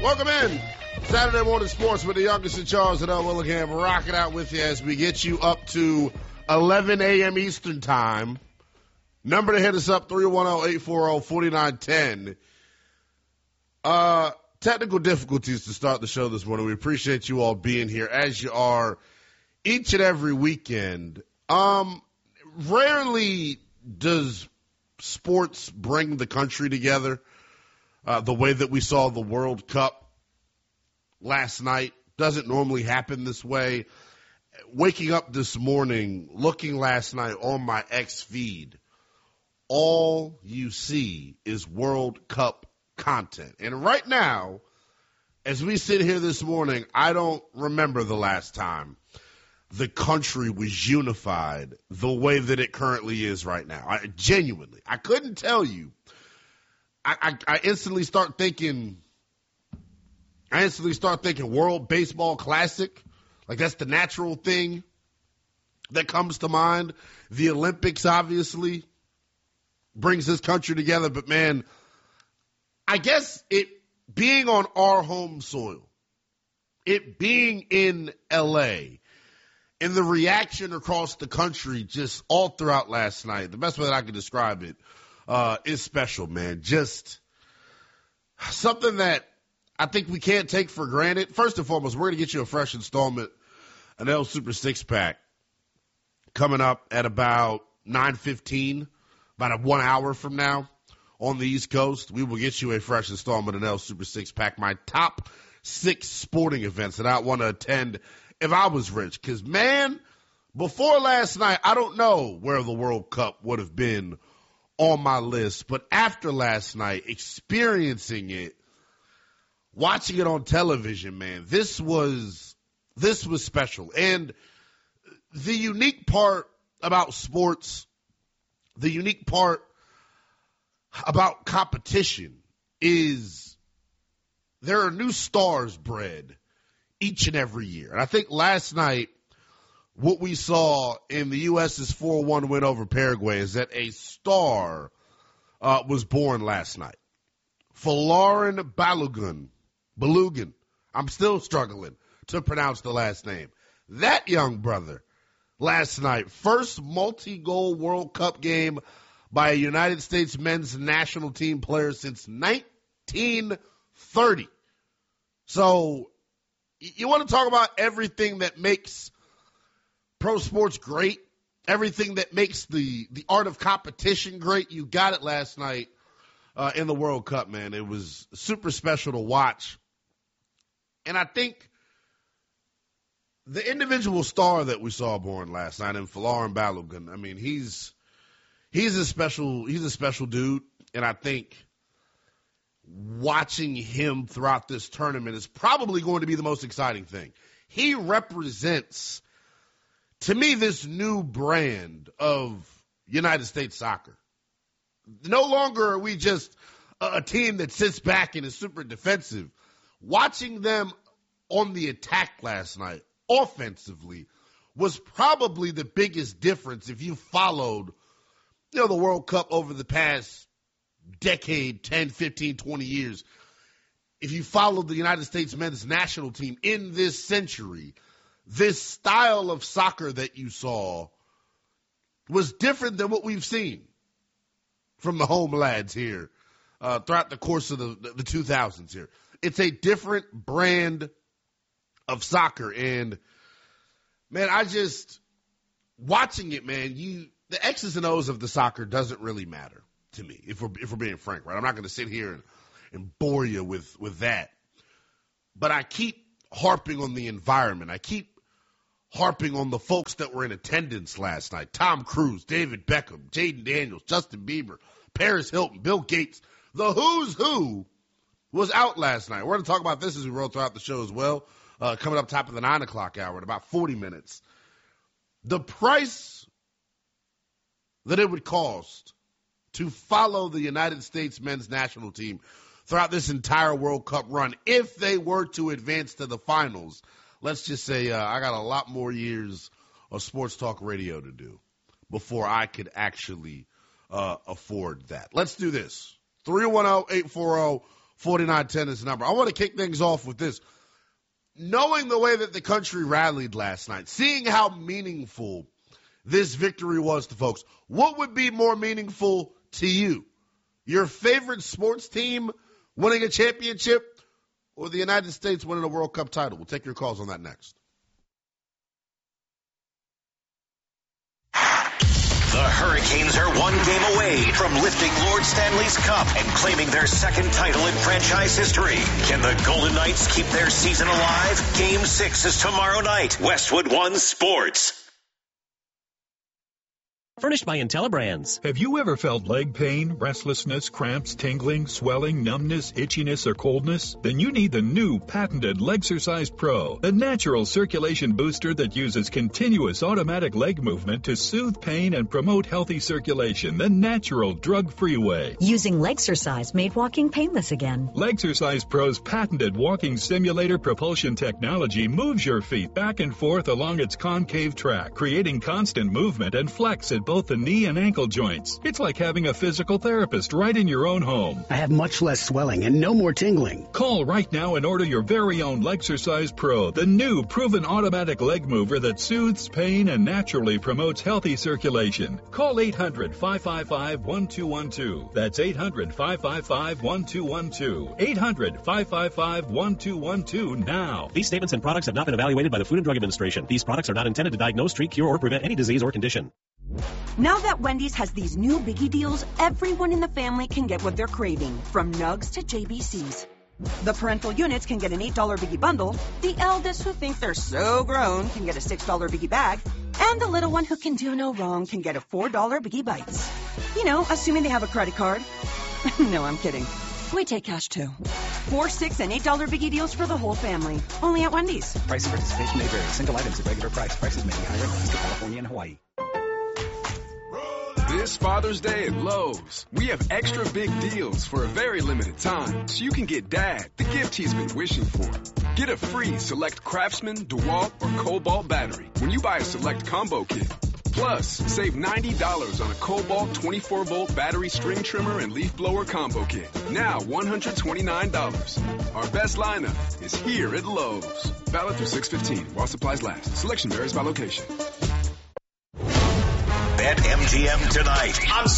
Welcome in. Saturday Morning Sports with the youngest in Charles and L. Willingham. Rocking out with you as we get you up to 11 a.m. Eastern Time. Number to hit us up, 310-840-4910. Technical difficulties to start the show this morning. We appreciate you all being here as you are each and every weekend. Rarely does sports bring the country together the way that we saw the World Cup last night. Doesn't normally happen this way. Waking up this morning, looking last night on my X feed, all you see is World Cup content. And right now, as we sit here this morning, I don't remember the last time the country was unified the way that it currently is right now. Genuinely, I couldn't tell you. I instantly start thinking World Baseball Classic. Like, that's the natural thing that comes to mind. The Olympics, obviously, brings this country together. But, man, I guess it being on our home soil, it being in L.A., and the reaction across the country just all throughout last night, the best way that I can describe it is special, man. Just something that I think we can't take for granted. First and foremost, we're going to get you a fresh installment, an L Super Six Pack, coming up at about 9:15, about 1 hour from now on the East Coast. We will get you a fresh installment, an L Super Six Pack, my top 6 sporting events that I want to attend if I was rich. Because, man, before last night, I don't know where the World Cup would have been on my list. But after last night, experiencing it, watching it on television, man, this was special. And the unique part about sports, the unique part about competition is there are new stars bred each and every year. And I think last night, what we saw in the U.S.'s 4-1 win over Paraguay is that a star was born last night. Folarin Balogun. I'm still struggling to pronounce the last name. That young brother, last night, first multi-goal World Cup game by a United States men's national team player since 1930. So you want to talk about everything that makes pro sports great, everything that makes the art of competition great. You got it last night in the World Cup, man. It was super special to watch. And I think the individual star that we saw born last night in Folarin Balogun, I mean, he's a special dude. And I think watching him throughout this tournament is probably going to be the most exciting thing. He represents, to me, this new brand of United States soccer. No longer are we just a team that sits back and is super defensive. Watching them on the attack last night, offensively, was probably the biggest difference if you followed, the World Cup over the past decade, 10, 15, 20 years. If you followed the United States men's national team in this century, this style of soccer that you saw was different than what we've seen from the home lads here throughout the course of the 2000s here. It's a different brand of soccer. And, man, watching it, man, the X's and O's of the soccer doesn't really matter to me, if we're being frank, right? I'm not going to sit here and bore you with that. But I keep harping on the environment. I keep harping on the folks that were in attendance last night. Tom Cruise, David Beckham, Jaden Daniels, Justin Bieber, Paris Hilton, Bill Gates. The who's who was out last night. We're going to talk about this as we roll throughout the show as well, coming up top of the 9 o'clock hour in about 40 minutes. The price that it would cost to follow the United States men's national team throughout this entire World Cup run, if they were to advance to the finals, let's just say I got a lot more years of sports talk radio to do before I could actually afford that. Let's do this. 310-840 4910 is the number. I want to kick things off with this. Knowing the way that the country rallied last night, seeing how meaningful this victory was to folks, what would be more meaningful to you? Your favorite sports team winning a championship or the United States winning a World Cup title? We'll take your calls on that next. The Hurricanes are one game away from lifting Lord Stanley's Cup and claiming their second title in franchise history. Can the Golden Knights keep their season alive? Game 6 is tomorrow night. Westwood One Sports. Furnished by IntelliBrands. Have you ever felt leg pain, restlessness, cramps, tingling, swelling, numbness, itchiness, or coldness? Then you need the new patented Legsercise Pro, a natural circulation booster that uses continuous automatic leg movement to soothe pain and promote healthy circulation the natural, drug-free way. Using Legsercise made walking painless again. Legsercise Pro's patented walking simulator propulsion technology moves your feet back and forth along its concave track, creating constant movement and flex at both the knee and ankle joints. It's like having a physical therapist right in your own home. I have much less swelling and no more tingling. Call right now and order your very own Legsercise Pro, the new proven automatic leg mover that soothes pain and naturally promotes healthy circulation. Call 800-555-1212. That's 800-555-1212. 800-555-1212 now. These statements and products have not been evaluated by the Food and Drug Administration. These products are not intended to diagnose, treat, cure, or prevent any disease or condition. Now that Wendy's has these new biggie deals, everyone in the family can get what they're craving, from nugs to JBCs. The parental units can get an $8 biggie bundle, the eldest who think they're so grown can get a $6 biggie bag, and the little one who can do no wrong can get a $4 biggie bites. You know, assuming they have a credit card. No, I'm kidding. We take cash too. 4, 6, and $8 biggie deals for the whole family. Only at Wendy's. Price of participation may vary. Single items at regular price. Prices may be higher in Alaska, California, and Hawaii. This Father's Day at Lowe's, we have extra big deals for a very limited time, so you can get Dad the gift he's been wishing for. Get a free Select Craftsman, DeWalt, or Cobalt battery when you buy a Select Combo Kit. Plus, save $90 on a Cobalt 24-volt battery string trimmer and leaf blower combo kit. Now $129. Our best lineup is here at Lowe's. Valid through 6/15 while supplies last. Selection varies by location. Bet MGM tonight.